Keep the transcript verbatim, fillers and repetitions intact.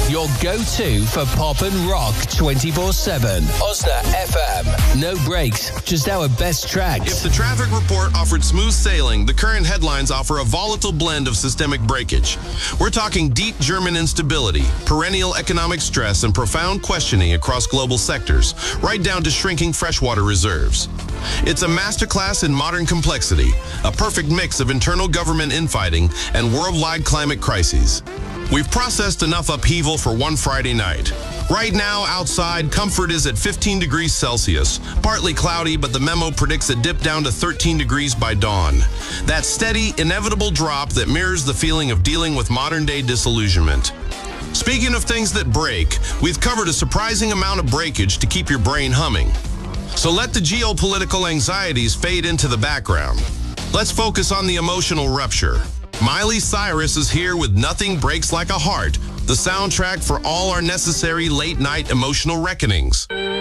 your go-to for pop and rock twenty-four seven. Osna F M. No breaks, just our best tracks. If the traffic report offered smooth sailing, the current headlines offer a volatile blend of systemic breakage. We're talking deep German instability, perennial economic stress, and profound questioning across global sectors, right down to shrinking freshwater reserves. It's a masterclass in modern complexity, a perfect mix of internal government infighting and worldwide climate crises. We've processed enough upheaval for one Friday night. Right now, outside, comfort is at fifteen degrees Celsius. Partly cloudy, but the memo predicts a dip down to thirteen degrees by dawn. That steady, inevitable drop that mirrors the feeling of dealing with modern-day disillusionment. Speaking of things that break, we've covered a surprising amount of breakage to keep your brain humming. So let the geopolitical anxieties fade into the background. Let's focus on the emotional rupture. Miley Cyrus is here with Nothing Breaks Like a Heart, the soundtrack for all our necessary late-night emotional reckonings.